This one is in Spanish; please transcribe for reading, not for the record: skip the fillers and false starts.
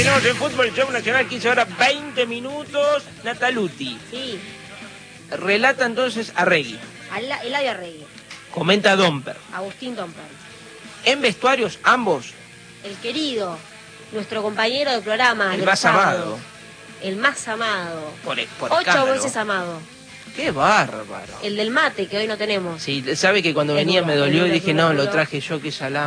Continuamos en Fútbol Show Nacional, 15 horas 20 minutos. Nataluti. Sí. Relata entonces a Regui. Eladio Arregui. Comenta Domper. Agustín Domper. En vestuarios, ambos. El querido, nuestro compañero de programa. El más amado. El más amado. Por 8 escándalo. veces amado. ¡Qué bárbaro! El del mate, que hoy no tenemos. Sí, sabe que cuando Es venía duro, me dolió es y duro, dije, es no, duro. lo traje yo, que salado.